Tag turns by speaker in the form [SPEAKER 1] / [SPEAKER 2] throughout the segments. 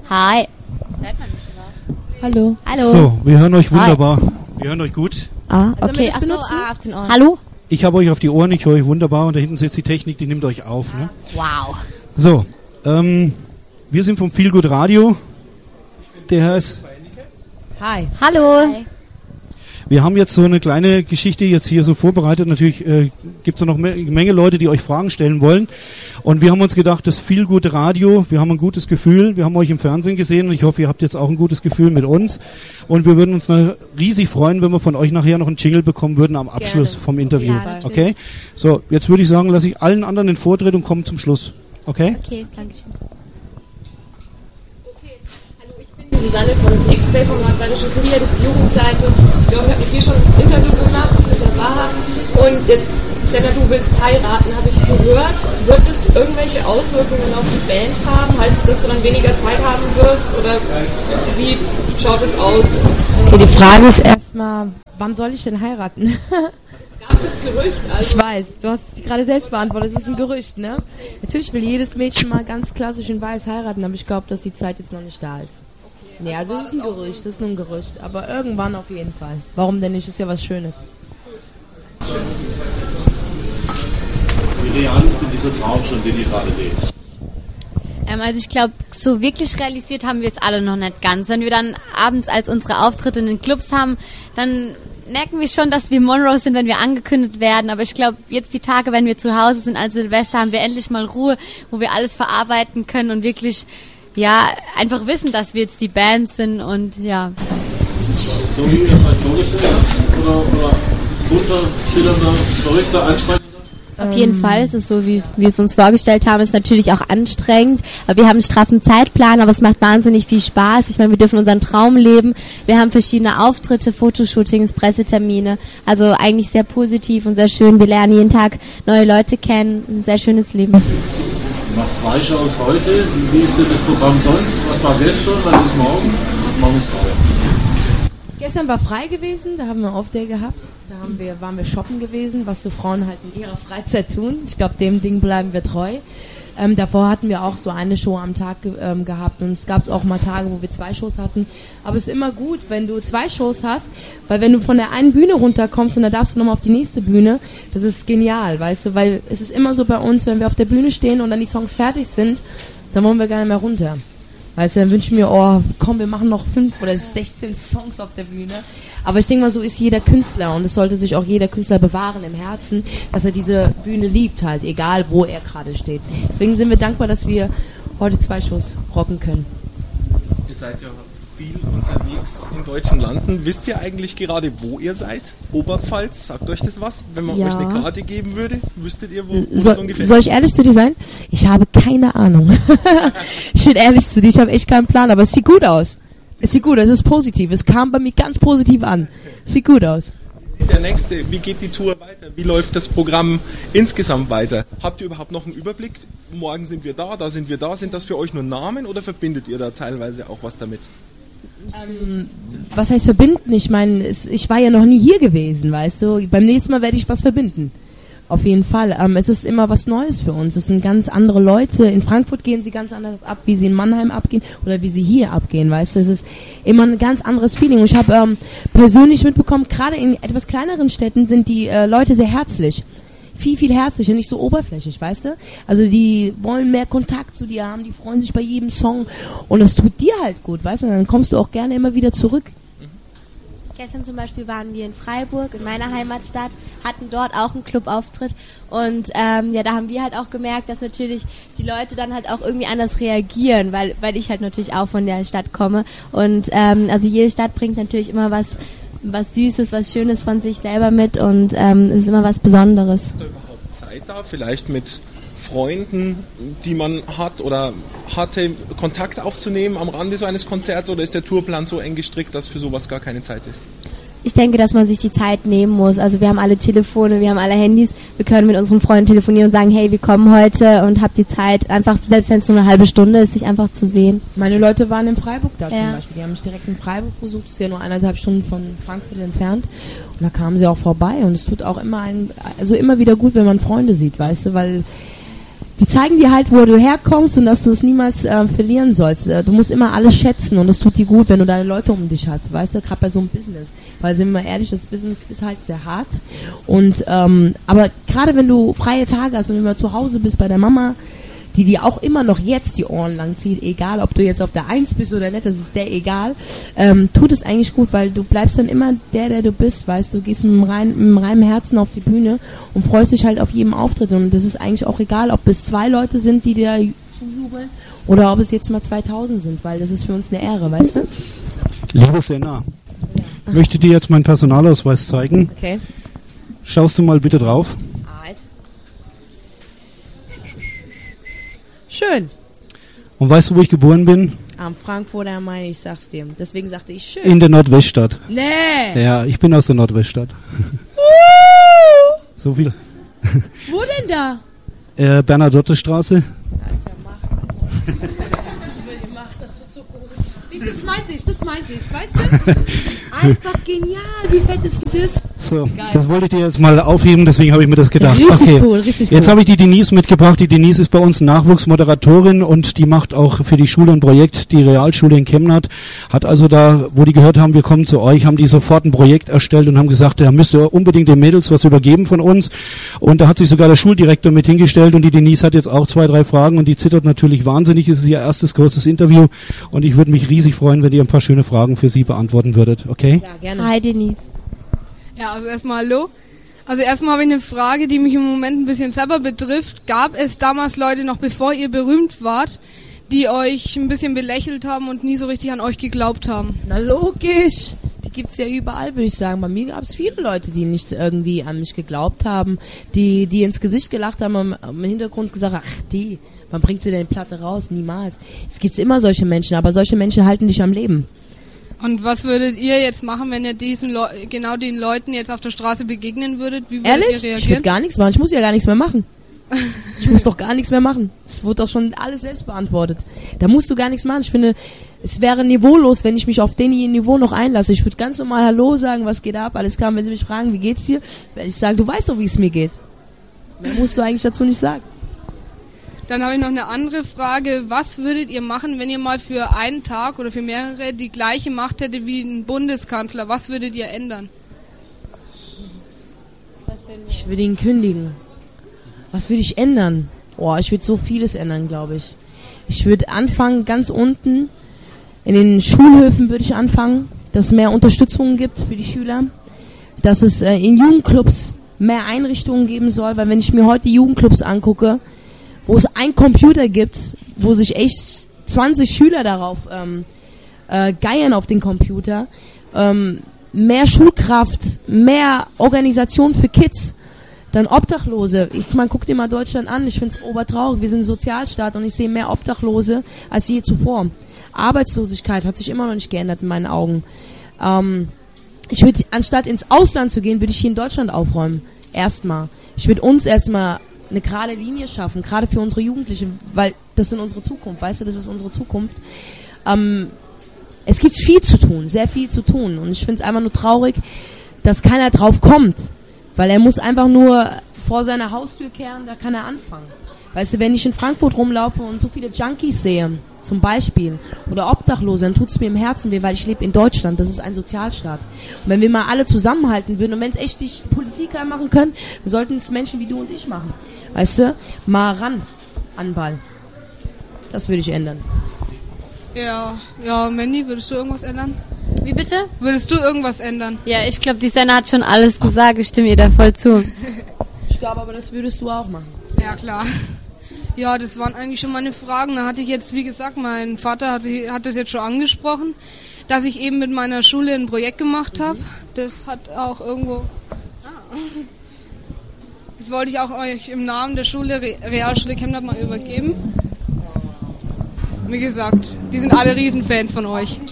[SPEAKER 1] Hi. Hört man mich überhaupt?
[SPEAKER 2] Hallo.
[SPEAKER 3] Hallo. So, wir hören euch wunderbar. Hi. Wir hören euch gut.
[SPEAKER 1] Okay.
[SPEAKER 2] Achso, auf den Ohren.
[SPEAKER 1] Hallo?
[SPEAKER 3] Ich habe euch auf die Ohren, ich höre euch wunderbar und da hinten sitzt die Technik, die nimmt euch auf. Ne?
[SPEAKER 1] Wow.
[SPEAKER 3] So, wir sind vom Feel Good Radio. Der Herr ist...
[SPEAKER 2] Hi.
[SPEAKER 1] Hallo. Hi.
[SPEAKER 3] Wir haben jetzt so eine kleine Geschichte jetzt hier so vorbereitet. Natürlich gibt es da noch eine Menge Leute, die euch Fragen stellen wollen. Und wir haben uns gedacht, das Feel Good Radio, wir haben ein gutes Gefühl. Wir haben euch im Fernsehen gesehen und ich hoffe, ihr habt jetzt auch ein gutes Gefühl mit uns. Und wir würden uns riesig freuen, wenn wir von euch nachher noch einen Jingle bekommen würden am Abschluss vom Interview. Ja, okay? So, jetzt würde ich sagen, lasse ich allen anderen den Vortritt und komme zum Schluss. Okay?
[SPEAKER 1] Okay, danke schön.
[SPEAKER 4] Susanne von X-Play-Format Badische Kurier, das ist die Jugendzeitung. Ich habe mit dir schon ein Interview gemacht mit der Waha. Und jetzt, Senna, du willst heiraten, habe ich gehört. Wird es irgendwelche Auswirkungen auf die Band haben? Heißt es, dass du dann weniger Zeit haben wirst? Oder wie schaut es aus?
[SPEAKER 2] Okay, die Frage ist erstmal, wann soll ich denn heiraten?
[SPEAKER 4] Gab es Gerücht? Also
[SPEAKER 2] ich weiß, du hast es gerade selbst beantwortet, es ist ein Gerücht, ne? Natürlich will jedes Mädchen mal ganz klassisch in weiß heiraten, aber ich glaube, dass die Zeit jetzt noch nicht da ist. Nee, also das ist ein Gerücht, das ist nur ein Gerücht. Aber irgendwann auf jeden Fall. Warum denn nicht? Das ist ja was Schönes.
[SPEAKER 5] Wie real ist denn dieser Traum schon, den ihr gerade lebt?
[SPEAKER 1] Also ich glaube, so wirklich realisiert haben wir es alle noch nicht ganz. Wenn wir dann abends als unsere Auftritte in den Clubs haben, dann merken wir schon, dass wir Monroe sind, wenn wir angekündigt werden. Aber ich glaube, jetzt die Tage, wenn wir zu Hause sind als Silvester, haben wir endlich mal Ruhe, wo wir alles verarbeiten können und wirklich... ja, einfach wissen, dass wir jetzt die Band sind und ja.
[SPEAKER 5] So wie ihr es halt vorgestellt habt? Oder bunter, schillernder, verrückter, anstrengender?
[SPEAKER 6] Auf jeden Fall ist es so, wie wir es uns vorgestellt haben. Ist natürlich auch anstrengend, aber wir haben einen straffen Zeitplan, aber es macht wahnsinnig viel Spaß. Ich meine, wir dürfen unseren Traum leben. Wir haben verschiedene Auftritte, Fotoshootings, Pressetermine. Also eigentlich sehr positiv und sehr schön. Wir lernen jeden Tag neue Leute kennen. Ein sehr schönes Leben.
[SPEAKER 5] Nach 2 Shows heute, wie ist denn das Programm sonst? Was war gestern, was ist morgen? Morgen ist frei.
[SPEAKER 2] Gestern war frei gewesen, da haben wir Off-Day gehabt. Da waren wir shoppen gewesen, was so Frauen halt in ihrer Freizeit tun. Ich glaube, dem Ding bleiben wir treu. Davor hatten wir auch so eine Show am Tag gehabt und es gab auch mal Tage, wo wir 2 Shows hatten. Aber es ist immer gut, wenn du 2 Shows hast, weil wenn du von der einen Bühne runterkommst und dann darfst du nochmal auf die nächste Bühne, das ist genial, weißt du, weil es ist immer so bei uns, wenn wir auf der Bühne stehen und dann die Songs fertig sind, dann wollen wir gar nicht mehr runter. Weißt du, dann wünschen wir, oh komm, wir machen noch 5 oder 16 Songs auf der Bühne. Aber ich denke mal, so ist jeder Künstler und es sollte sich auch jeder Künstler bewahren im Herzen, dass er diese Bühne liebt halt, egal wo er gerade steht. Deswegen sind wir dankbar, dass wir heute 2 Shows rocken können.
[SPEAKER 7] Ihr seid ja viel unterwegs in deutschen Landen. Wisst ihr eigentlich gerade, wo ihr seid? Oberpfalz, sagt euch das was? Wenn man euch eine Karte geben würde, wüsstet ihr, wo das ungefähr ist?
[SPEAKER 2] Soll ich ehrlich zu dir sein? Ich habe keine Ahnung. Ich bin ehrlich zu dir, ich habe echt keinen Plan, aber es sieht gut aus. Es sieht gut aus, es ist positiv. Es kam bei mir ganz positiv an. Sieht gut aus.
[SPEAKER 7] Wie geht die Tour weiter? Wie läuft das Programm insgesamt weiter? Habt ihr überhaupt noch einen Überblick? Morgen sind wir da sind wir da. Sind das für euch nur Namen oder verbindet ihr da teilweise auch was damit?
[SPEAKER 2] Was heißt verbinden? Ich meine, ich war ja noch nie hier gewesen, weißt du. Beim nächsten Mal werde ich was verbinden. Auf jeden Fall. Es ist immer was Neues für uns. Es sind ganz andere Leute. In Frankfurt gehen sie ganz anders ab, wie sie in Mannheim abgehen oder wie sie hier abgehen, weißt du. Es ist immer ein ganz anderes Feeling. Und ich habe persönlich mitbekommen, gerade in etwas kleineren Städten sind die Leute sehr herzlich. Viel, viel herzlicher, nicht so oberflächlich, weißt du? Also die wollen mehr Kontakt zu dir haben, die freuen sich bei jedem Song und das tut dir halt gut, weißt du? Und dann kommst du auch gerne immer wieder zurück.
[SPEAKER 6] Gestern zum Beispiel waren wir in Freiburg, in meiner Heimatstadt, hatten dort auch einen Clubauftritt und ja, da haben wir halt auch gemerkt, dass natürlich die Leute dann halt auch irgendwie anders reagieren, weil ich halt natürlich auch von der Stadt komme und also jede Stadt bringt natürlich immer was Süßes, was Schönes von sich selber mit und es ist immer was Besonderes.
[SPEAKER 7] Ist da überhaupt Zeit da, vielleicht mit Freunden, die man hat oder hatte, Kontakt aufzunehmen am Rande so eines Konzerts oder ist der Tourplan so eng gestrickt, dass für sowas gar keine Zeit ist?
[SPEAKER 6] Ich denke, dass man sich die Zeit nehmen muss. Also wir haben alle Telefone, wir haben alle Handys. Wir können mit unseren Freunden telefonieren und sagen, hey, wir kommen heute und habt die Zeit, einfach, selbst wenn es nur eine halbe Stunde ist, sich einfach zu sehen.
[SPEAKER 2] Meine Leute waren in Freiburg da zum Beispiel. Die haben mich direkt in Freiburg besucht. Das ist ja nur 1,5 Stunden von Frankfurt entfernt. Und da kamen sie auch vorbei. Und es tut auch immer immer wieder gut, wenn man Freunde sieht, weißt du, weil die zeigen dir halt, wo du herkommst und dass du es niemals verlieren sollst. Du musst immer alles schätzen und es tut dir gut, wenn du deine Leute um dich hast, weißt du, gerade bei so einem Business. Weil, sind wir mal ehrlich, das Business ist halt sehr hart. Und aber gerade wenn du freie Tage hast und wenn du zu Hause bist bei der Mama, die auch immer noch jetzt die Ohren lang zieht, egal ob du jetzt auf der 1 bist oder nicht, das ist der egal, tut es eigentlich gut, weil du bleibst dann immer der du bist, weißt du, gehst mit einem reinen Herzen auf die Bühne und freust dich halt auf jedem Auftritt und das ist eigentlich auch egal, ob es 2 Leute sind, die dir zujubeln oder ob es jetzt mal 2000 sind, weil das ist für uns eine Ehre, weißt du?
[SPEAKER 3] Liebe Senna, ich möchte dir jetzt meinen Personalausweis zeigen.
[SPEAKER 2] Okay.
[SPEAKER 3] Schaust du mal bitte drauf.
[SPEAKER 2] Schön.
[SPEAKER 3] Und weißt du, wo ich geboren bin?
[SPEAKER 2] Am Frankfurter am Main, ich sag's dir. Deswegen sagte ich schön.
[SPEAKER 3] In der Nordweststadt.
[SPEAKER 2] Nee.
[SPEAKER 3] Ja, ich bin aus der Nordweststadt. So viel.
[SPEAKER 2] Wo denn da?
[SPEAKER 3] Bernadottestraße.
[SPEAKER 2] Alter, mach. Ich mach, das tut so gut. Siehst du, das meinte ich, weißt du? Einfach genial, wie fett ist denn das?
[SPEAKER 3] So,
[SPEAKER 2] Geil.
[SPEAKER 3] das wollte ich dir jetzt mal aufheben, deswegen habe ich mir das gedacht.
[SPEAKER 2] Richtig cool, richtig cool.
[SPEAKER 3] Jetzt habe ich die Denise mitgebracht. Die Denise ist bei uns Nachwuchsmoderatorin und die macht auch für die Schule ein Projekt, die Realschule in Chemnat. Hat also da, wo die gehört haben, wir kommen zu euch, haben die sofort ein Projekt erstellt und haben gesagt, da müsst ihr unbedingt den Mädels was übergeben von uns. Und da hat sich sogar der Schuldirektor mit hingestellt und die Denise hat jetzt auch 2, 3 Fragen und die zittert natürlich wahnsinnig. Es ist ihr erstes großes Interview und ich würde mich riesig freuen, wenn ihr ein paar schöne Fragen für sie beantworten würdet. Okay?
[SPEAKER 2] Ja, gerne.
[SPEAKER 6] Hi Denise.
[SPEAKER 8] Ja, also erstmal hallo. Also erstmal habe ich eine Frage, die mich im Moment ein bisschen selber betrifft. Gab es damals Leute, noch bevor ihr berühmt wart, die euch ein bisschen belächelt haben und nie so richtig an euch geglaubt haben?
[SPEAKER 2] Na logisch. Die gibt's ja überall, würde ich sagen. Bei mir gab es viele Leute, die nicht irgendwie an mich geglaubt haben, die ins Gesicht gelacht haben, im Hintergrund gesagt, ach wann bringt sie denn die Platte raus? Niemals. Es gibt immer solche Menschen, aber solche Menschen halten dich am Leben.
[SPEAKER 8] Und was würdet ihr jetzt machen, wenn ihr genau den Leuten jetzt auf der Straße begegnen würdet? Wie würdet
[SPEAKER 2] Ehrlich?
[SPEAKER 8] ihr reagieren?
[SPEAKER 2] Ich würde gar nichts machen. Ich muss ja gar nichts mehr machen. Ich muss doch gar nichts mehr machen. Es wurde doch schon alles selbst beantwortet. Da musst du gar nichts machen. Ich finde, es wäre niveaulos, wenn ich mich auf den Niveau noch einlasse. Ich würde ganz normal Hallo sagen, was geht ab, alles klar. Wenn sie mich fragen, wie geht's dir, werde ich sagen, du weißt doch, wie es mir geht. Mehr musst du eigentlich dazu nicht sagen.
[SPEAKER 8] Dann habe ich noch eine andere Frage. Was würdet ihr machen, wenn ihr mal für einen Tag oder für mehrere die gleiche Macht hättet wie ein Bundeskanzler? Was würdet ihr ändern?
[SPEAKER 2] Ich würde ihn kündigen. Was würde ich ändern? Ich würde so vieles ändern, glaube ich. Ich würde anfangen, ganz unten, in den Schulhöfen würde ich anfangen, dass es mehr Unterstützung gibt für die Schüler, dass es in Jugendclubs mehr Einrichtungen geben soll, weil wenn ich mir heute die Jugendclubs angucke, wo es einen Computer gibt, wo sich echt 20 Schüler darauf geiern auf den Computer, mehr Schulkraft, mehr Organisation für Kids, dann Obdachlose. Guck dir mal Deutschland an, ich finde es obertraurig, wir sind ein Sozialstaat und ich sehe mehr Obdachlose als je zuvor. Arbeitslosigkeit hat sich immer noch nicht geändert in meinen Augen. Ich würde, anstatt ins Ausland zu gehen, würde ich hier in Deutschland aufräumen. Erstmal. Ich würde uns erstmal eine gerade Linie schaffen, gerade für unsere Jugendlichen, weil das sind unsere Zukunft, weißt du, das ist unsere Zukunft. Es gibt viel zu tun, sehr viel zu tun und ich finde es einfach nur traurig, dass keiner drauf kommt, weil er muss einfach nur vor seiner Haustür kehren, da kann er anfangen. Weißt du, wenn ich in Frankfurt rumlaufe und so viele Junkies sehe, zum Beispiel, oder Obdachlose, dann tut es mir im Herzen weh, weil ich lebe in Deutschland, das ist ein Sozialstaat. Und wenn wir mal alle zusammenhalten würden und wenn es echt die Politiker machen können, dann sollten es Menschen wie du und ich machen. Weißt du, mal ran an den Ball. Das würde ich ändern.
[SPEAKER 8] Ja, Mandy, würdest du irgendwas ändern?
[SPEAKER 1] Wie bitte?
[SPEAKER 8] Würdest du irgendwas ändern?
[SPEAKER 1] Ja, ich glaube, die Senna hat schon alles gesagt. Ich stimme ihr da voll zu.
[SPEAKER 2] Ich glaube aber, das würdest du auch machen.
[SPEAKER 8] Ja, klar. Ja, das waren eigentlich schon meine Fragen. Da hatte ich jetzt, wie gesagt, mein Vater hat das jetzt schon angesprochen, dass ich eben mit meiner Schule ein Projekt gemacht habe. Das hat auch irgendwo... Das wollte ich auch euch im Namen der Schule, Realschule Chemnat, mal übergeben. Wie gesagt, die sind alle Riesenfan von euch.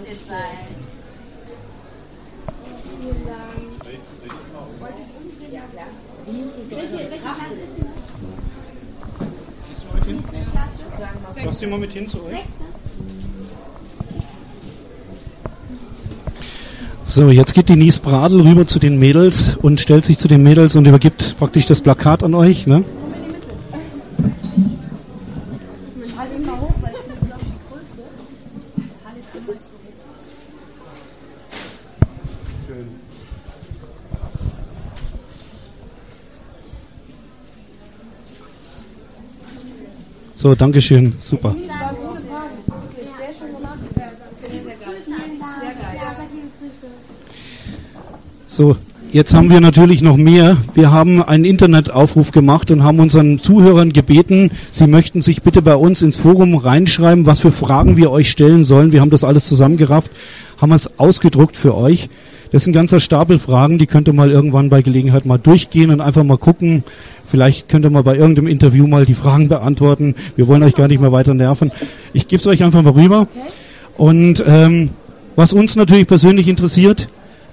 [SPEAKER 3] Lass sie mal mit hin zu euch. So, jetzt geht Denise Bradl rüber zu den Mädels und stellt sich zu den Mädels und übergibt praktisch das Plakat an euch, ne?
[SPEAKER 2] Ich halte es mal hoch, weil ich bin, glaube ich, die Größte. Halte es einmal zurück.
[SPEAKER 3] Schön. So, Dankeschön, super.
[SPEAKER 2] Das war eine gute Frage. Wirklich, sehr schön gemacht. Sehr geil.
[SPEAKER 3] So, jetzt haben wir natürlich noch mehr. Wir haben einen Internetaufruf gemacht und haben unseren Zuhörern gebeten, sie möchten sich bitte bei uns ins Forum reinschreiben, was für Fragen wir euch stellen sollen. Wir haben das alles zusammengerafft, haben es ausgedruckt für euch. Das ist ein ganzer Stapel Fragen, die könnt ihr mal irgendwann bei Gelegenheit mal durchgehen und einfach mal gucken. Vielleicht könnt ihr mal bei irgendeinem Interview mal die Fragen beantworten. Wir wollen euch gar nicht mehr weiter nerven. Ich gebe es euch einfach mal rüber. Und was uns natürlich persönlich interessiert,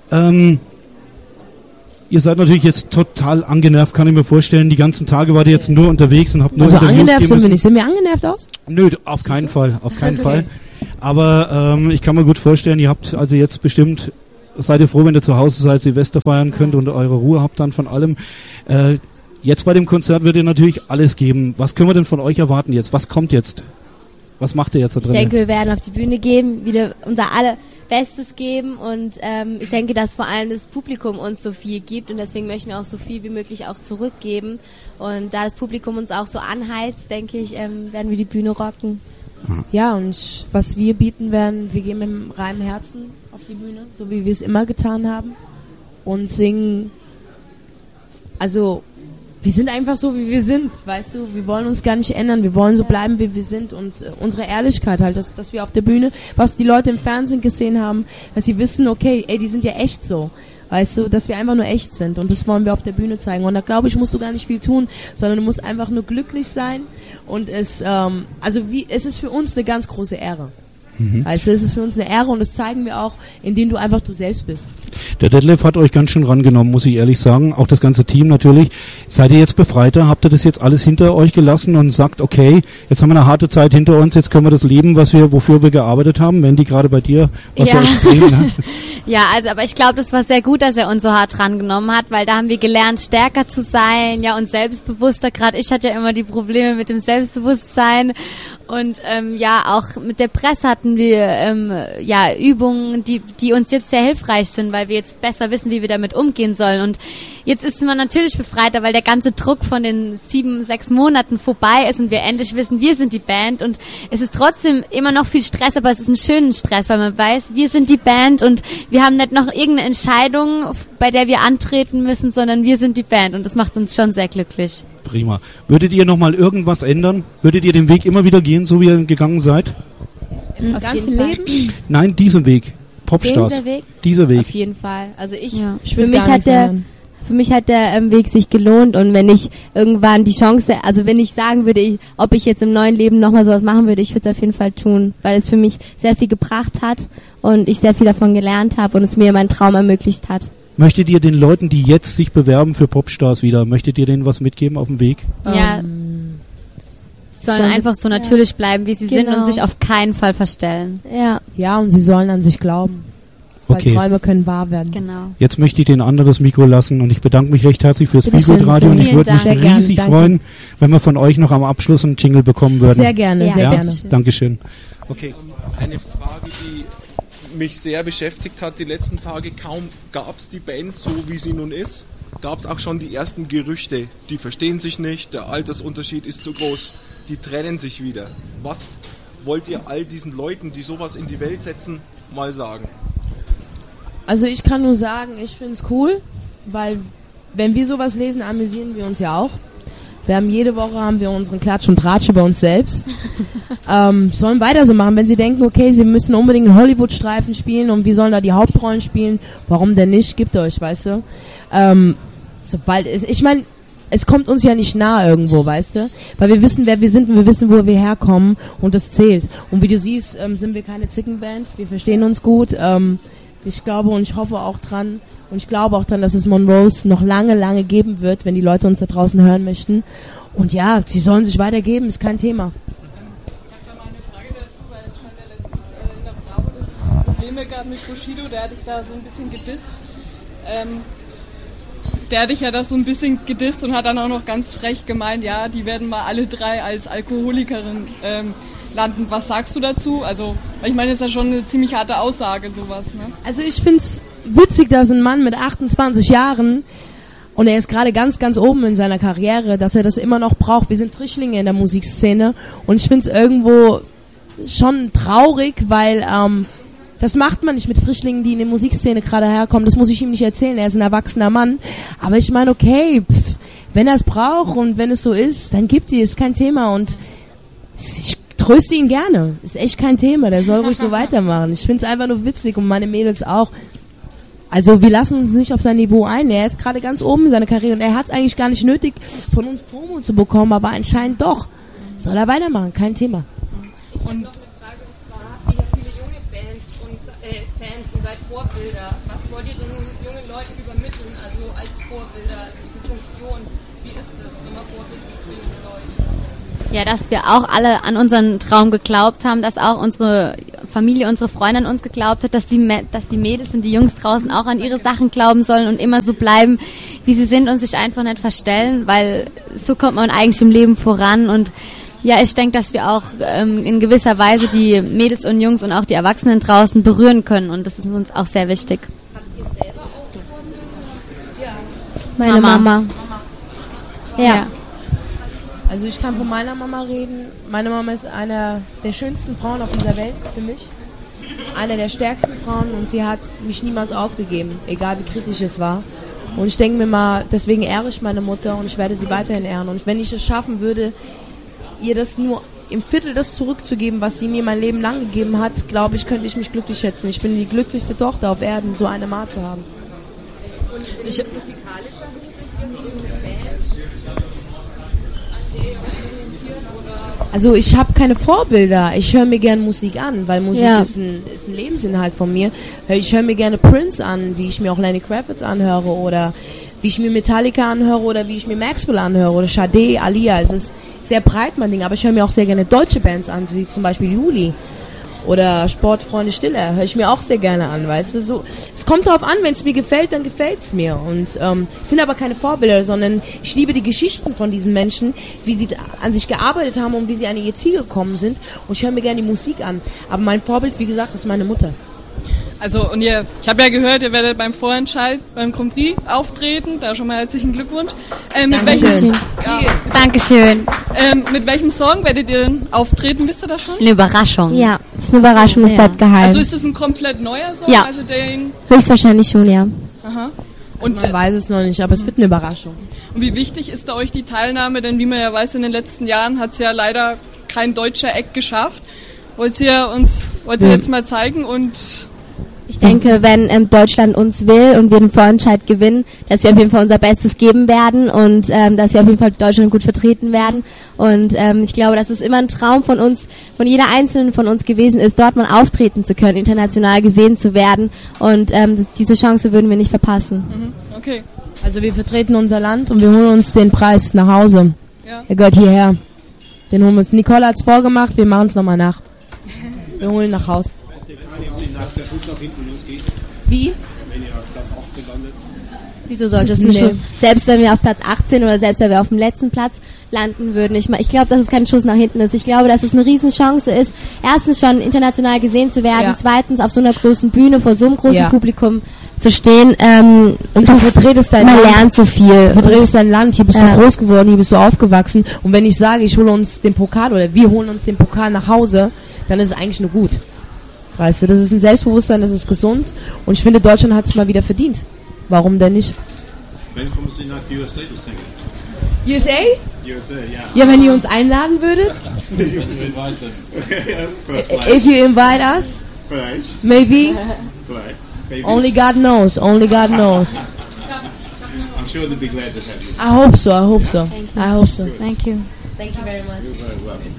[SPEAKER 3] ihr seid natürlich jetzt total angenervt, kann ich mir vorstellen. Die ganzen Tage wart ihr jetzt nur unterwegs und habt nur
[SPEAKER 2] Also
[SPEAKER 3] Interviews
[SPEAKER 2] angenervt
[SPEAKER 3] geben
[SPEAKER 2] sind wir
[SPEAKER 3] müssen.
[SPEAKER 2] nicht. Sind wir angenervt aus?
[SPEAKER 3] Nö, auf keinen Fall, auf keinen Fall. Aber ich kann mir gut vorstellen, ihr habt also jetzt bestimmt, seid ihr froh, wenn ihr zu Hause seid, Silvester feiern könnt und eure Ruhe habt dann von allem. Jetzt bei dem Konzert wird ihr natürlich alles geben. Was können wir denn von euch erwarten jetzt? Was kommt jetzt? Was macht ihr jetzt da drin?
[SPEAKER 6] Ich denke, wir werden auf die Bühne gehen, wieder unser aller Bestes geben und ich denke, dass vor allem das Publikum uns so viel gibt und deswegen möchten wir auch so viel wie möglich auch zurückgeben und da das Publikum uns auch so anheizt, denke ich, werden wir die Bühne rocken.
[SPEAKER 2] Ja, und was wir bieten werden, wir gehen mit dem reinen Herzen auf die Bühne, so wie wir es immer getan haben und singen, also wir sind einfach so, wie wir sind, weißt du, wir wollen uns gar nicht ändern, wir wollen so bleiben, wie wir sind und unsere Ehrlichkeit halt, dass wir auf der Bühne, was die Leute im Fernsehen gesehen haben, dass sie wissen, okay, ey, die sind ja echt so, weißt du, dass wir einfach nur echt sind und das wollen wir auf der Bühne zeigen und da glaube ich, musst du gar nicht viel tun, sondern du musst einfach nur glücklich sein und es ist für uns eine ganz große Ehre. Also es ist für uns eine Ehre und das zeigen wir auch, indem du einfach du selbst bist.
[SPEAKER 3] Der Detlef hat euch ganz schön rangenommen, muss ich ehrlich sagen. Auch das ganze Team natürlich. Seid ihr jetzt befreiter? Habt ihr das jetzt alles hinter euch gelassen und sagt, okay, jetzt haben wir eine harte Zeit hinter uns, jetzt können wir das leben, wofür wir gearbeitet haben? Wendy, gerade bei dir, was ja extrem, ne?
[SPEAKER 1] Ja, also aber ich glaube, das war sehr gut, dass er uns so hart rangenommen hat, weil da haben wir gelernt, stärker zu sein, ja, und selbstbewusster. Gerade ich hatte ja immer die Probleme mit dem Selbstbewusstsein und ja, auch mit der Presse hatten wir ja Übungen, die uns jetzt sehr hilfreich sind, weil wir jetzt besser wissen, wie wir damit umgehen sollen. Und jetzt ist man natürlich befreiter, weil der ganze Druck von den 7-6 Monaten vorbei ist und wir endlich wissen, wir sind die Band. Und es ist trotzdem immer noch viel Stress, aber es ist ein schöner Stress, weil man weiß, wir sind die Band und wir haben nicht noch irgendeine Entscheidung, bei der wir antreten müssen, sondern wir sind die Band und das macht uns schon sehr glücklich.
[SPEAKER 3] Prima. Würdet ihr nochmal irgendwas ändern? Würdet ihr den Weg immer wieder gehen, so wie ihr gegangen seid?
[SPEAKER 6] Im
[SPEAKER 2] ganzen Leben?
[SPEAKER 3] Nein, diesen Weg. Popstars. Dieser Weg.
[SPEAKER 6] Auf jeden Fall. Also
[SPEAKER 2] Ich
[SPEAKER 6] für
[SPEAKER 2] würde
[SPEAKER 6] mich für mich hat der Weg sich gelohnt und wenn ich irgendwann die Chance, also wenn ich sagen würde, ob ich jetzt im neuen Leben nochmal sowas machen würde, ich würde es auf jeden Fall tun, weil es für mich sehr viel gebracht hat und ich sehr viel davon gelernt habe und es mir meinen Traum ermöglicht hat.
[SPEAKER 3] Möchtet ihr den Leuten, die jetzt sich bewerben für Popstars wieder, möchtet ihr denen was mitgeben auf dem Weg?
[SPEAKER 1] Ja, sollen einfach so natürlich bleiben, wie sie sind und sich auf keinen Fall verstellen.
[SPEAKER 2] Ja, und sie sollen an sich glauben. Weil
[SPEAKER 3] Okay.
[SPEAKER 2] Träume können wahr werden.
[SPEAKER 1] Genau.
[SPEAKER 3] Jetzt möchte ich den anderes Mikro lassen und ich bedanke mich recht herzlich fürs
[SPEAKER 2] Bitte schön,
[SPEAKER 3] Feelgood-Radio und ich
[SPEAKER 1] vielen
[SPEAKER 3] würde mich
[SPEAKER 1] Dank.
[SPEAKER 2] Sehr gerne,
[SPEAKER 3] riesig
[SPEAKER 2] danke.
[SPEAKER 3] freuen, wenn wir von euch noch am Abschluss einen Jingle bekommen würden.
[SPEAKER 2] Sehr gerne,
[SPEAKER 1] Ja.
[SPEAKER 2] sehr
[SPEAKER 3] Ja?
[SPEAKER 2] gerne.
[SPEAKER 3] Dankeschön. Okay.
[SPEAKER 7] Eine Frage, die mich sehr beschäftigt hat die letzten Tage. Kaum gab es die Band so, wie sie nun ist, gab es auch schon die ersten Gerüchte. Die verstehen sich nicht, der Altersunterschied ist zu groß, die trennen sich wieder. Was wollt ihr all diesen Leuten, die sowas in die Welt setzen, mal sagen?
[SPEAKER 2] Also ich kann nur sagen, ich finde es cool, weil wenn wir sowas lesen, amüsieren wir uns ja auch. Jede Woche haben wir unseren Klatsch und Tratsch über uns selbst. Sollen weiter so machen, wenn sie denken, okay, sie müssen unbedingt einen Hollywood-Streifen spielen und wir sollen da die Hauptrollen spielen, warum denn nicht, gibt euch, weißt du. Ich meine, es kommt uns ja nicht nah irgendwo, weißt du, weil wir wissen, wer wir sind und wir wissen, wo wir herkommen und das zählt. Und wie du siehst, sind wir keine Zickenband, wir verstehen uns gut, ich glaube und ich hoffe auch dran und ich glaube auch dran, dass es Monrose noch lange, lange geben wird, wenn die Leute uns da draußen hören möchten. Und ja, sie sollen sich weitergeben, ist kein Thema.
[SPEAKER 9] Ich habe da mal eine Frage dazu, weil es stand ja letztens in der Bravo, dass es Probleme gab mit Bushido, der hat dich da so ein bisschen gedisst. der hat dich ja da so ein bisschen gedisst und hat dann auch noch ganz frech gemeint, ja, die werden mal alle 3 als Alkoholikerin landen. Was sagst du dazu? Also, ich meine, das ist ja schon eine ziemlich harte Aussage, sowas, ne?
[SPEAKER 2] Also ich finde es witzig, dass ein Mann mit 28 Jahren, und er ist gerade ganz, ganz oben in seiner Karriere, dass er das immer noch braucht. Wir sind Frischlinge in der Musikszene und ich finde es irgendwo schon traurig, weil das macht man nicht mit Frischlingen, die in die Musikszene gerade herkommen. Das muss ich ihm nicht erzählen, er ist ein erwachsener Mann. Aber ich meine, okay, wenn er es braucht und wenn es so ist, dann gibt die, ist kein Thema. Und ich tröste ihn gerne, ist echt kein Thema, der soll ruhig so weitermachen. Ich finde es einfach nur witzig und meine Mädels auch. Also wir lassen uns nicht auf sein Niveau ein. Er ist gerade ganz oben in seiner Karriere und er hat es eigentlich gar nicht nötig, von uns Promo zu bekommen, aber anscheinend doch. Soll er weitermachen, kein Thema.
[SPEAKER 4] Und noch eine Frage, und zwar habt ihr ja viele junge Fans und seid Vorbilder. Was wollt ihr denn jungen Leuten übermitteln, also als Vorbilder, also diese Funktion? Wie ist das, wenn man Vorbild ist für junge Leute?
[SPEAKER 1] Ja, dass wir auch alle an unseren Traum geglaubt haben, dass auch unsere Familie, unsere Freunde an uns geglaubt hat, dass die Mädels und die Jungs draußen auch an ihre Sachen glauben sollen und immer so bleiben, wie sie sind und sich einfach nicht verstellen, weil so kommt man eigentlich im Leben voran. Und ja, ich denke, dass wir auch in gewisser Weise die Mädels und Jungs und auch die Erwachsenen draußen berühren können und das ist uns auch sehr wichtig.
[SPEAKER 4] Habt ihr selber auch Vorbilder?
[SPEAKER 6] Ja. Meine Mama. Ja.
[SPEAKER 2] Also ich kann von meiner Mama reden. Meine Mama ist eine der schönsten Frauen auf dieser Welt für mich. Eine der stärksten Frauen und sie hat mich niemals aufgegeben, egal wie kritisch es war. Und ich denke mir mal, deswegen ehre ich meine Mutter und ich werde sie weiterhin ehren. Und wenn ich es schaffen würde, ihr das nur im Viertel das zurückzugeben, was sie mir mein Leben lang gegeben hat, glaube ich, könnte ich mich glücklich schätzen. Ich bin die glücklichste Tochter auf Erden, so eine Ma zu haben.
[SPEAKER 4] Und in musikalischer Hinsicht jetzt irgendeine Band, an der ihr euch orientiert oder?
[SPEAKER 2] Also ich habe keine Vorbilder. Ich höre mir gerne Musik an, weil Musik ist ein Lebensinhalt von mir. Ich höre mir gerne Prince an, wie ich mir auch Lenny Kravitz anhöre oder wie ich mir Metallica anhöre oder wie ich mir Maxwell anhöre oder Sade, Alia. Es ist sehr breit, mein Ding. Aber ich höre mir auch sehr gerne deutsche Bands an, wie zum Beispiel Juli oder Sportfreunde Stille. Höre ich mir auch sehr gerne an, weißt du. So, es kommt darauf an, wenn es mir gefällt, dann gefällt es mir. Und es sind aber keine Vorbilder, sondern ich liebe die Geschichten von diesen Menschen, wie sie an sich gearbeitet haben und wie sie an ihr Ziel gekommen sind. Und ich höre mir gerne die Musik an. Aber mein Vorbild, wie gesagt, ist meine Mutter.
[SPEAKER 9] Also, und ich habe ja gehört, ihr werdet beim Vorentscheid beim Grand Prix auftreten. Da schon mal herzlichen Glückwunsch.
[SPEAKER 2] Dankeschön.
[SPEAKER 1] Dankeschön.
[SPEAKER 9] Mit welchem Song werdet ihr denn auftreten? Wisst ihr das schon?
[SPEAKER 1] Eine Überraschung.
[SPEAKER 6] Ja, das ist eine Überraschung, das bleibt geheim.
[SPEAKER 9] Also ist das ein komplett neuer Song?
[SPEAKER 6] Ja.
[SPEAKER 9] Also den
[SPEAKER 6] Höchstwahrscheinlich schon, ja.
[SPEAKER 9] Aha.
[SPEAKER 2] Und man weiß es noch nicht, aber es wird eine Überraschung.
[SPEAKER 9] Und wie wichtig ist da euch die Teilnahme? Denn wie man ja weiß, in den letzten Jahren hat es ja leider kein deutscher Act geschafft. Wollt ihr jetzt mal zeigen und...
[SPEAKER 6] Ich denke, wenn Deutschland uns will und wir den Vorentscheid gewinnen, dass wir auf jeden Fall unser Bestes geben werden und dass wir auf jeden Fall Deutschland gut vertreten werden. Und ich glaube, dass es immer ein Traum von uns, von jeder Einzelnen von uns gewesen ist, dort mal auftreten zu können, international gesehen zu werden. Und diese Chance würden wir nicht verpassen.
[SPEAKER 9] Okay.
[SPEAKER 2] Also wir vertreten unser Land und wir holen uns den Preis nach Hause.
[SPEAKER 9] Ja.
[SPEAKER 2] Er gehört hierher. Den holen wir uns. Nicole hat es vorgemacht, wir machen es nochmal nach. Wir holen ihn nach Hause.
[SPEAKER 5] Dass der Schuss nach hinten losgeht,
[SPEAKER 2] Wie?
[SPEAKER 5] wenn ihr auf Platz 18 landet.
[SPEAKER 6] Wieso sollte es ein Schuss? Selbst wenn wir auf Platz 18 oder selbst wenn wir auf dem letzten Platz landen würden. Ich glaube, dass es kein Schuss nach hinten ist. Ich glaube, dass es eine Riesenchance ist, erstens schon international gesehen zu werden, zweitens auf so einer großen Bühne vor so einem großen Publikum zu stehen.
[SPEAKER 2] Und du vertretest dein
[SPEAKER 6] Land. Man lernt so viel.
[SPEAKER 2] Du vertretest dein Land, hier bist du groß geworden, hier bist du aufgewachsen. Und wenn ich sage, ich hole uns den Pokal oder wir holen uns den Pokal nach Hause, dann ist es eigentlich nur gut. Weißt du, das ist ein Selbstbewusstsein, das ist gesund und ich finde, Deutschland hat es mal wieder verdient. Warum denn nicht?
[SPEAKER 5] Wenn kommst du nach USA zu singen?
[SPEAKER 2] USA?
[SPEAKER 5] USA, ja.
[SPEAKER 2] Ja, wenn ihr uns einladen würdet. If you invite us,
[SPEAKER 5] Vielleicht.
[SPEAKER 2] maybe.
[SPEAKER 5] Vielleicht. Maybe.
[SPEAKER 2] Only God knows, only God knows.
[SPEAKER 5] I'm sure they'd be glad to have you.
[SPEAKER 2] I hope so, I hope so. I hope so.
[SPEAKER 1] Thank you.
[SPEAKER 2] Thank you very much.
[SPEAKER 5] You're very welcome.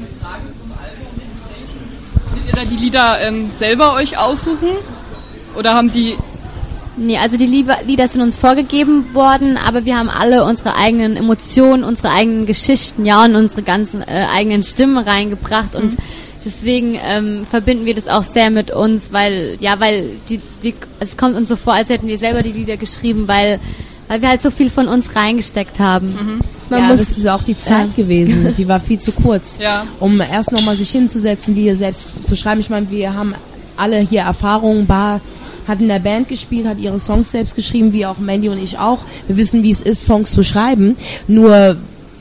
[SPEAKER 9] Würdet ihr da die Lieder selber euch aussuchen? Oder haben die...
[SPEAKER 1] Nee, also die Lieder sind uns vorgegeben worden, aber wir haben alle unsere eigenen Emotionen, unsere eigenen Geschichten, ja, und unsere ganzen eigenen Stimmen reingebracht und deswegen verbinden wir das auch sehr mit uns, weil es kommt uns so vor, als hätten wir selber die Lieder geschrieben, weil weil wir halt so viel von uns reingesteckt haben.
[SPEAKER 2] Man muss, das ist auch die Zeit gewesen, die war viel zu kurz, um erst nochmal sich hinzusetzen, die selbst zu schreiben. Ich meine, wir haben alle hier Erfahrungen, hat in der Band gespielt, hat ihre Songs selbst geschrieben, wie auch Mandy und ich auch. Wir wissen, wie es ist, Songs zu schreiben. Nur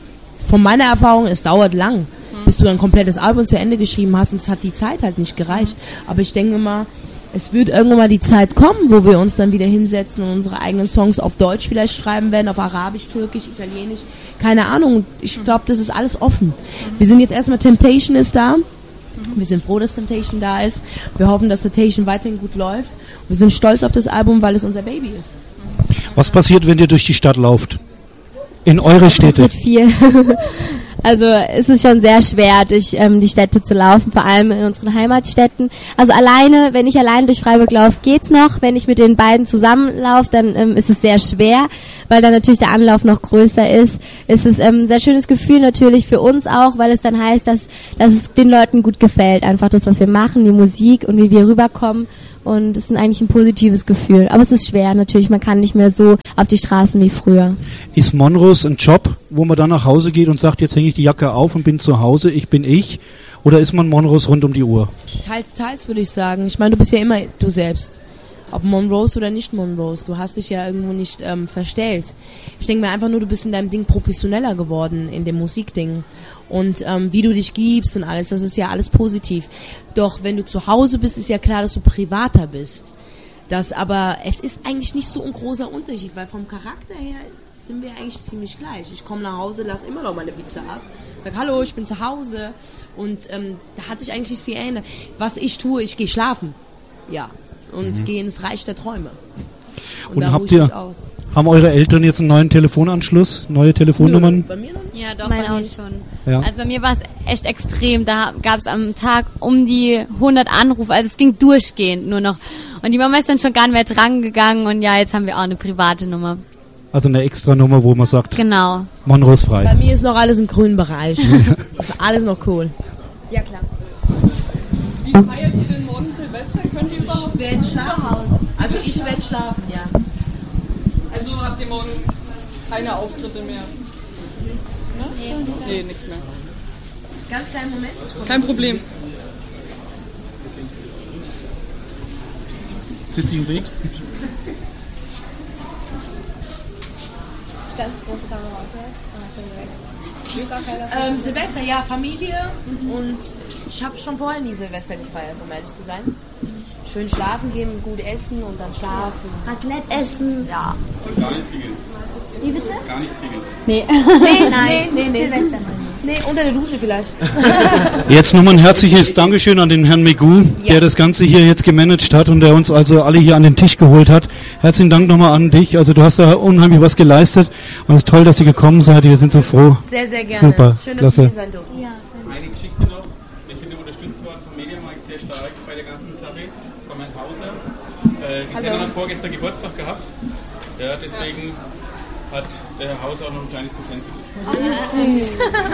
[SPEAKER 2] von meiner Erfahrung, es dauert lang, bis du ein komplettes Album zu Ende geschrieben hast, und es hat die Zeit halt nicht gereicht. Aber ich denke mal, es wird irgendwann mal die Zeit kommen, wo wir uns dann wieder hinsetzen und unsere eigenen Songs auf Deutsch vielleicht schreiben werden, auf Arabisch, Türkisch, Italienisch, keine Ahnung. Ich glaube, das ist alles offen. Wir sind jetzt erstmal, Temptation ist da. Wir sind froh, dass Temptation da ist. Wir hoffen, dass Temptation weiterhin gut läuft. Wir sind stolz auf das Album, weil es unser Baby ist.
[SPEAKER 3] Was passiert, wenn ihr durch die Stadt lauft? In eure Städte?
[SPEAKER 6] Es passiert viel. Also es ist schon sehr schwer, durch die Städte zu laufen, vor allem in unseren Heimatstädten. Also wenn ich alleine durch Freiburg laufe, geht's noch. Wenn ich mit den beiden zusammenlaufe, dann ist es sehr schwer, weil dann natürlich der Anlauf noch größer ist. Es ist ein sehr schönes Gefühl natürlich für uns auch, weil es dann heißt, dass es den Leuten gut gefällt. Einfach das, was wir machen, die Musik und wie wir rüberkommen. Und es ist eigentlich ein positives Gefühl. Aber es ist schwer natürlich, man kann nicht mehr so auf die Straßen wie früher.
[SPEAKER 3] Ist Monrose ein Job, wo man dann nach Hause geht und sagt, jetzt hänge ich die Jacke auf und bin zu Hause, ich bin ich? Oder ist man Monrose rund um die Uhr?
[SPEAKER 2] Teils würde ich sagen. Ich meine, du bist ja immer du selbst. Ob Monrose oder nicht Monrose. Du hast dich ja irgendwo nicht verstellt. Ich denke mir einfach nur, du bist in deinem Ding professioneller geworden, in dem Musikding. Und wie du dich gibst und alles, das ist ja alles positiv. Doch wenn du zu Hause bist, ist ja klar, dass du privater bist. Aber es ist eigentlich nicht so ein großer Unterschied, weil vom Charakter her sind wir eigentlich ziemlich gleich. Ich komme nach Hause, lasse immer noch meine Pizza ab, sag hallo, ich bin zu Hause. Und da hat sich eigentlich nicht viel geändert. Was ich tue, ich gehe schlafen. Ja. Und gehe ins Reich der Träume. Und
[SPEAKER 3] haben eure Eltern jetzt einen neuen Telefonanschluss, neue Telefonnummern?
[SPEAKER 2] Bei mir noch nicht.
[SPEAKER 1] Ja, doch, bei mir schon.
[SPEAKER 3] Ja.
[SPEAKER 1] Also bei mir war es echt extrem. Da gab es am Tag um die 100 Anrufe. Also es ging durchgehend nur noch. Und die Mama ist dann schon gar nicht mehr dran gegangen. Und ja, jetzt haben wir auch eine private Nummer.
[SPEAKER 3] Also eine extra Nummer, wo man sagt,
[SPEAKER 1] genau.
[SPEAKER 3] Monrose frei.
[SPEAKER 2] Bei mir ist noch alles im grünen Bereich. Ist alles noch cool. Ja, klar.
[SPEAKER 9] Wie feiert ihr denn morgen Silvester? Könnt ihr überhaupt?
[SPEAKER 2] Ich werde schlafen. Also ich werde schlafen, ja.
[SPEAKER 9] Also habt ihr morgen keine Auftritte mehr? Ne? Nee, nichts mehr.
[SPEAKER 2] Ganz kleinen Moment.
[SPEAKER 9] Kein Problem.
[SPEAKER 5] Sitze ich im Weg?
[SPEAKER 6] Ganz große Kamera, okay?
[SPEAKER 2] Silvester, ja, Familie. Und ich habe schon vorher nie Silvester gefeiert, um ehrlich zu sein. Schön schlafen gehen, gut essen und dann schlafen.
[SPEAKER 6] Raclette essen.
[SPEAKER 2] Ja.
[SPEAKER 5] Und gar nicht singen.
[SPEAKER 6] Wie bitte?
[SPEAKER 5] Gar nicht singen.
[SPEAKER 6] Nee. Nee.
[SPEAKER 2] Silvester. Nee, unter der Dusche vielleicht.
[SPEAKER 3] Jetzt nochmal ein herzliches Dankeschön an den Herrn Megu, der das Ganze hier jetzt gemanagt hat und der uns also alle hier an den Tisch geholt hat. Herzlichen Dank nochmal an dich. Also du hast da unheimlich was geleistet und es ist toll, dass ihr gekommen seid. Wir sind so froh.
[SPEAKER 2] Sehr, sehr gerne.
[SPEAKER 3] Super,
[SPEAKER 2] schön, dass
[SPEAKER 3] klasse.
[SPEAKER 2] wir hier sein durften.
[SPEAKER 6] Ja.
[SPEAKER 5] Eine Geschichte noch. Wir sind unterstützt worden vom Mediamarkt sehr stark bei der ganzen Sache. Von meinem Hauser. Die Sendung hat vorgestern Geburtstag gehabt. Ja, deswegen hat der Herr Hauser auch noch ein kleines Präsent für dich.
[SPEAKER 6] Süß.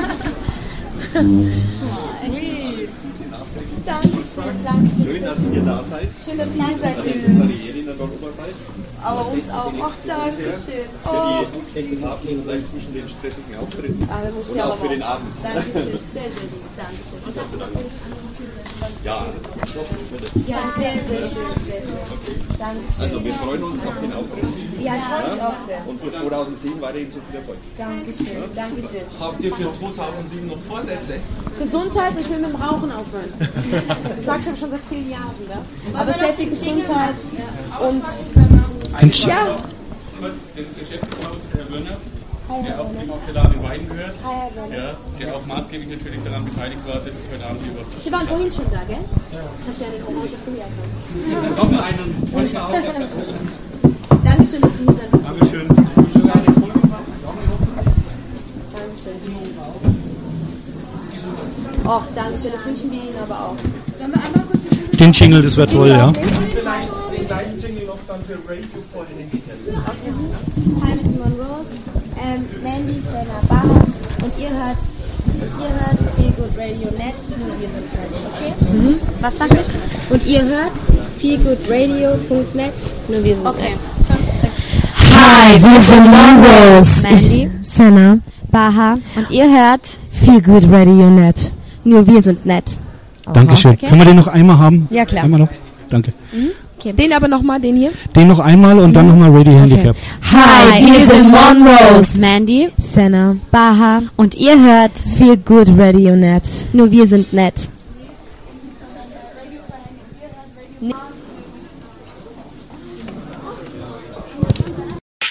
[SPEAKER 6] Dankeschön.
[SPEAKER 10] Schön, dass ihr da seid.
[SPEAKER 6] Schön, dass ihr hier seid.
[SPEAKER 10] Das ist eine Ehre in der Doppelarbeit.
[SPEAKER 6] Aber uns auch. Ach, Dankeschön.
[SPEAKER 10] Für die echten Abend und vielleicht zwischen den stressigen Auftritten. Und auch für den Abend.
[SPEAKER 6] Dankeschön. Sehr, sehr lieb. Dankeschön.
[SPEAKER 10] Ja, ich hoffe, ich finde.
[SPEAKER 6] Ja, sehr, sehr schön. Sehr schön. Dankeschön.
[SPEAKER 10] Also wir freuen uns auf den Auftritt.
[SPEAKER 6] Ja, ich freue mich auch sehr.
[SPEAKER 10] Und für 2007 weiterhin so viel Erfolg.
[SPEAKER 6] Dankeschön. Dankeschön.
[SPEAKER 7] Habt ihr für 2007 noch Vorsätze?
[SPEAKER 2] Gesundheit, ich will mit dem Rauchen aufhören. Das sag ich aber schon seit 10 Jahren. Ne? Aber sehr viel Gesundheit und ja.
[SPEAKER 5] Kurz, das Geschäftshaus, Herr Wörner, der auch dem auf der Laden in Weiden gehört, ja, der auch maßgeblich natürlich daran beteiligt war, dass es heute Abend hier überhaupt
[SPEAKER 2] Sie waren vorhin schon da, gell? Ich habe Sie ja nicht erkannt, dass Sie mir erkannt.
[SPEAKER 5] noch einen wollte ich auch.
[SPEAKER 2] Dankeschön, dass wir hier sind.
[SPEAKER 5] Dankeschön.
[SPEAKER 2] Dankeschön. Och, Dankeschön, das wünschen wir Ihnen aber auch.
[SPEAKER 3] Den Jingle, das wäre toll, ja.
[SPEAKER 7] Vielleicht den gleichen Jingle noch dann für Radio for the Handicaps.
[SPEAKER 6] Hi, Miss Monrose. Mandy, Senna, Baha. Und ihr hört Feel Good Radio Net, nur wir sind Net, okay?
[SPEAKER 1] Was sag ich?
[SPEAKER 6] Und ihr hört feelgoodradio.net, nur wir sind Net.
[SPEAKER 2] Hi, wir sind Monrose.
[SPEAKER 1] Mandy,
[SPEAKER 2] Senna.
[SPEAKER 6] Baha.
[SPEAKER 1] und ihr hört
[SPEAKER 2] Feel Good Radio Net.
[SPEAKER 6] Nur wir sind nett.
[SPEAKER 3] Dankeschön.
[SPEAKER 1] Okay.
[SPEAKER 3] Können wir den noch einmal haben?
[SPEAKER 2] Ja, klar.
[SPEAKER 3] Einmal noch? Danke.
[SPEAKER 2] Den aber nochmal, den hier.
[SPEAKER 3] Den noch einmal und dann nochmal Ready Handicap.
[SPEAKER 2] Hi, wir sind Monrose.
[SPEAKER 1] Mandy,
[SPEAKER 2] Senna.
[SPEAKER 6] Baha.
[SPEAKER 1] und ihr hört
[SPEAKER 2] Feel Good Radio Net.
[SPEAKER 6] Nur wir sind nett.